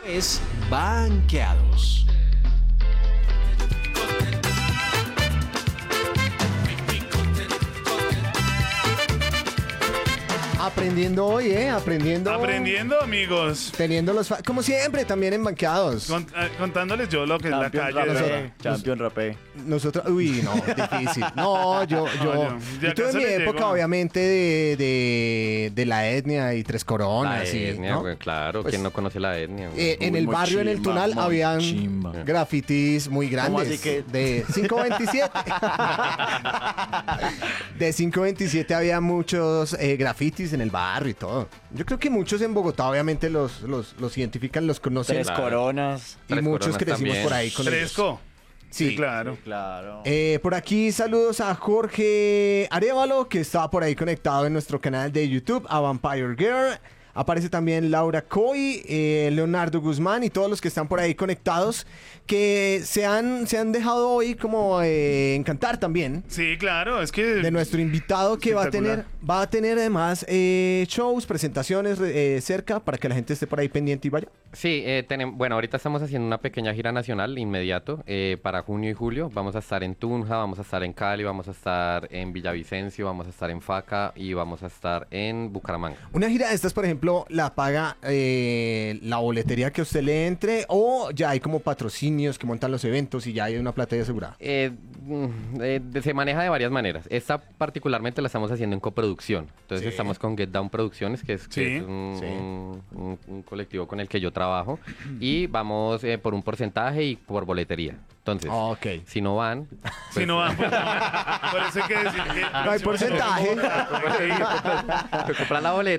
Es Banqueados. Aprendiendo hoy, aprendiendo. Aprendiendo, amigos. Teniendo como siempre, también en Banqueados. Contándoles yo lo que es la calle. Champion rapé. Nosotros, no, difícil. No, yo ya tuve casi mi le época, llegó. obviamente, de la etnia y Tres Coronas. La etnia, ¿no? güey, claro. Pues, ¿Quién no conoce la etnia, güey? En el barrio, en el Tunal, habían grafitis muy grandes. así que? De 527. De 527 había muchos grafitis en el barrio y todo. Yo creo que muchos en Bogotá, obviamente, los identifican, los conocen. Tres coronas. Y Tres muchos Coronas crecimos también. por ahí con ellos. Fresco. Sí. Claro. Claro. Por aquí saludos a Jorge Arevalo, que está por ahí conectado en nuestro canal de YouTube, a Vampire Girl. Aparece también Laura Coy, Leonardo Guzmán y todos los que están por ahí conectados, que se han dejado hoy como encantar también Sí, claro, es que... de nuestro invitado, que va a tener además shows, presentaciones cerca, para que la gente esté por ahí pendiente y vaya. Sí, bueno, ahorita estamos haciendo una pequeña gira nacional inmediato para junio y julio. Vamos a estar en Tunja, vamos a estar en Cali, vamos a estar en Villavicencio, vamos a estar en Faca y vamos a estar en Bucaramanga. Una gira de estas, por ejemplo, la paga la boletería que a usted le entre, o ya hay como patrocinios que montan los eventos y ya hay una plata ya asegurada. Se maneja de varias maneras. Esta particularmente la estamos haciendo en coproducción. Entonces Sí. estamos con Get Down Producciones, que es Sí. un colectivo con el que yo trabajo. Y vamos por un porcentaje y por boletería. Entonces, Ok. si no van... Si no van, pues, por eso hay que decir que... No hay porcentaje. compran la boleta.